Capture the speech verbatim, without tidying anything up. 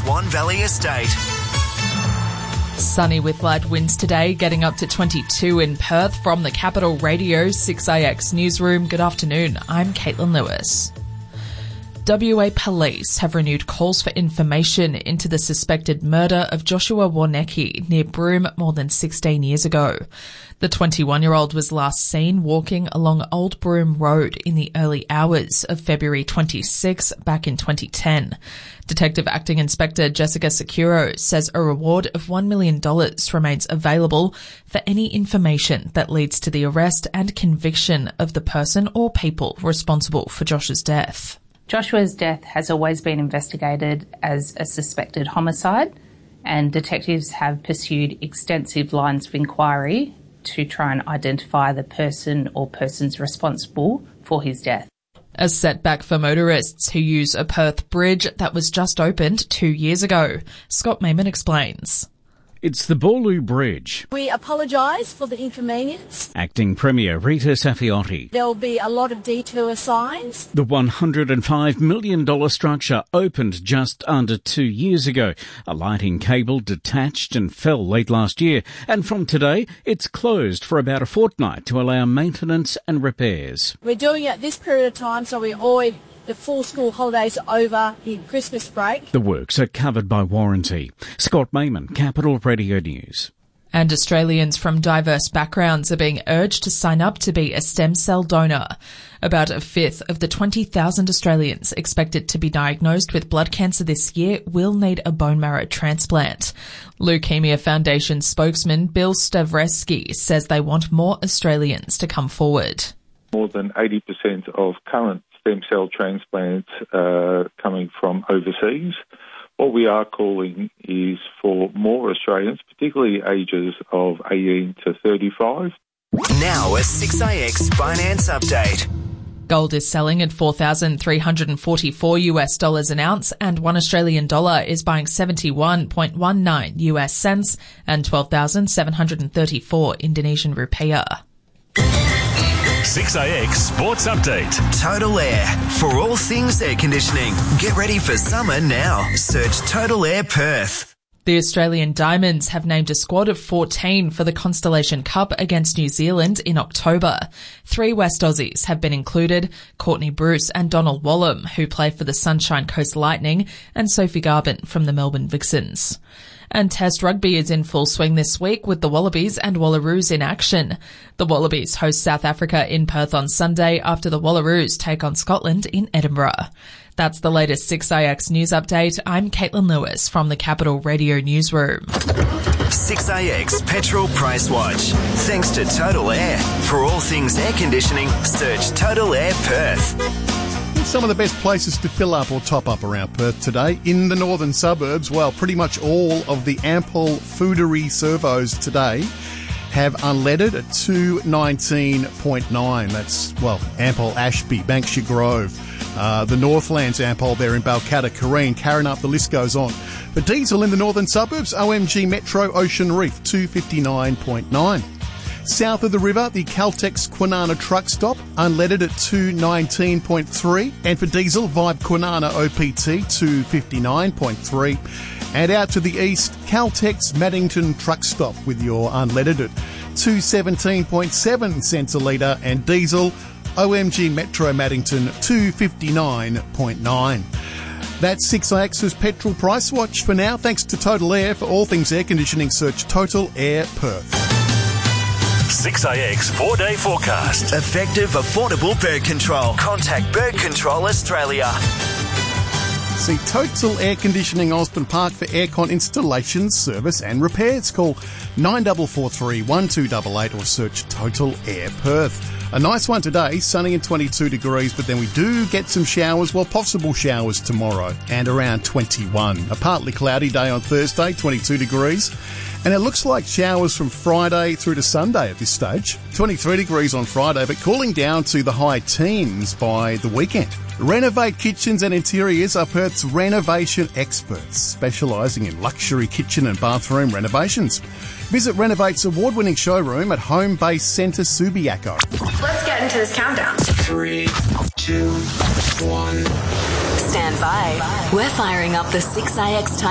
Swan Valley Estate. Sunny with light winds today, getting up to twenty-two in Perth. From the Capital Radio six A X newsroom, good afternoon. I'm Caitlin Lewis. W A Police have renewed calls for information into the suspected murder of Joshua Warnecki near Broome more than sixteen years ago. The twenty-one-year-old was last seen walking along Old Broome Road in the early hours of February twenty-sixth back in twenty ten. Detective Acting Inspector Jessica Securo says a reward of one million dollars remains available for any information that leads to the arrest and conviction of the person or people responsible for Josh's death. Joshua's death has always been investigated as a suspected homicide, and detectives have pursued extensive lines of inquiry to try and identify the person or persons responsible for his death. A setback for motorists who use a Perth bridge that was just opened two years ago. Scott Mayman explains. It's the Boorloo Bridge. We apologise for the inconvenience. Acting Premier Rita Saffioti. There will be a lot of detour signs. The one hundred five million dollars structure opened just under two years ago. A lighting cable detached and fell late last year, and from today it's closed for about a fortnight to allow maintenance and repairs. We're doing it this period of time so we avoid the full school holidays over the Christmas break. The works are covered by warranty. Scott Mayman, Capital Radio News. And Australians from diverse backgrounds are being urged to sign up to be a stem cell donor. About a fifth of the twenty thousand Australians expected to be diagnosed with blood cancer this year will need a bone marrow transplant. Leukemia Foundation spokesman Bill Stavresky says they want more Australians to come forward. More than eighty percent of current stem cell transplants uh, coming from overseas. What we are calling is for more Australians, particularly ages of eighteen to thirty-five. Now a six A X finance update. Gold is selling at four thousand three hundred forty-four US dollars an ounce, and one Australian dollar is buying seventy-one point one nine US cents and twelve thousand seven hundred thirty-four Indonesian rupiah. six A X Sports Update. Total Air. For all things air conditioning. Get ready for summer now. Search Total Air Perth. The Australian Diamonds have named a squad of fourteen for the Constellation Cup against New Zealand in October. Three West Aussies have been included, Courtney Bruce and Donald Wallum, who play for the Sunshine Coast Lightning, and Sophie Garbin from the Melbourne Vixens. And Test rugby is in full swing this week with the Wallabies and Wallaroos in action. The Wallabies host South Africa in Perth on Sunday after the Wallaroos take on Scotland in Edinburgh. That's the latest six A X news update. I'm Caitlin Lewis from the Capital Radio newsroom. six A X Petrol Price Watch. Thanks to Total Air. For all things air conditioning, search Total Air Perth. Some of the best places to fill up or top up around Perth today. In the northern suburbs, well, pretty much all of the Ampol Foodery servos today have unleaded at two nineteen point nine. That's, well, Ampol Ashby, Banksia Grove, uh, the Northlands Ampol there in Balcatta, Careen, Karrinyup, the list goes on. For diesel in the northern suburbs, O M G Metro Ocean Reef, two fifty-nine point nine. South of the river, the Caltex Kwinana truck stop, unleaded at two nineteen point three. And for diesel, Vibe Kwinana O P T, two fifty-nine point three. And out to the east, Caltex Maddington truck stop with your unleaded at two seventeen point seven cents a litre. And diesel, O M G Metro Maddington, two fifty-nine point nine. That's six A X's Petrol Price Watch for now. Thanks to Total Air. For all things air conditioning, search Total Air Perth. six A X four-day forecast. Effective, affordable bird control. Contact Bird Control Australia. See Total Air Conditioning Osborne Park for aircon installations, service and repairs. Call nine four four three, one two eight eight or search Total Air Perth. A nice one today, sunny and twenty-two degrees, but then we do get some showers, well, possible showers tomorrow and around twenty-one. A partly cloudy day on Thursday, twenty-two degrees. And it looks like showers from Friday through to Sunday at this stage. twenty-three degrees on Friday, but cooling down to the high teens by the weekend. Renovate Kitchens and Interiors are Perth's renovation experts, specialising in luxury kitchen and bathroom renovations. Visit Renovate's award-winning showroom at Home Base Centre Subiaco. Let's get into this countdown. Three, two, one. Stand by. We're firing up the six A X time.